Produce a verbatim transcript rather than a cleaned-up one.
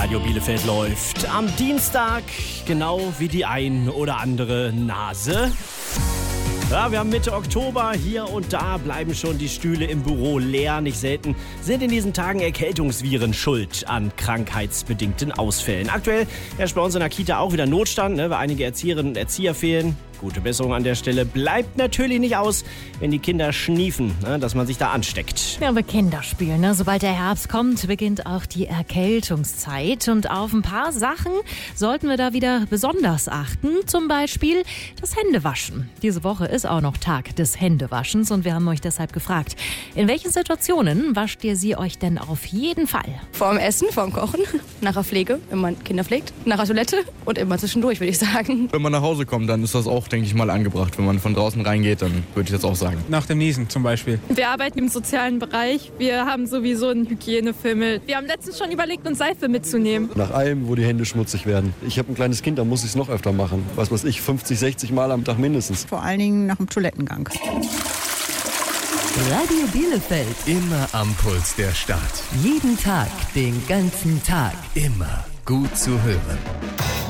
Radio Bielefeld läuft am Dienstag, genau wie die ein oder andere Nase. Ja, wir haben Mitte Oktober, hier und da bleiben schon die Stühle im Büro leer. Nicht selten sind in diesen Tagen Erkältungsviren schuld an krankheitsbedingten Ausfällen. Aktuell herrscht bei uns in der Kita auch wieder Notstand, ne, weil einige Erzieherinnen und Erzieher fehlen. Gute Besserung an der Stelle. Bleibt natürlich nicht aus, wenn die Kinder schniefen, ne, dass man sich da ansteckt. Ja, aber Kinderspiel, ne? Sobald der Herbst kommt, beginnt auch die Erkältungszeit. Und auf ein paar Sachen sollten wir da wieder besonders achten. Zum Beispiel das Händewaschen. Diese Woche ist auch noch Tag des Händewaschens und wir haben euch deshalb gefragt, in welchen Situationen wascht ihr sie euch denn auf jeden Fall? Vorm Essen, vorm Kochen, nach der Pflege, wenn man Kinder pflegt, nach der Toilette und immer zwischendurch, würde ich sagen. Wenn man nach Hause kommt, dann ist das auch, denke ich mal, angebracht. Wenn man von draußen reingeht, dann würde ich das auch sagen. Nach dem Niesen zum Beispiel. Wir arbeiten im sozialen Bereich. Wir haben sowieso einen Hygienefimmel. Wir haben letztens schon überlegt, uns Seife mitzunehmen. Nach allem, wo die Hände schmutzig werden. Ich habe ein kleines Kind, da muss ich es noch öfter machen. Was weiß ich, fünfzig, sechzig Mal am Tag mindestens. Vor allen Dingen nach dem Toilettengang. Radio Bielefeld. Immer am Puls der Stadt. Jeden Tag, den ganzen Tag. Immer gut zu hören.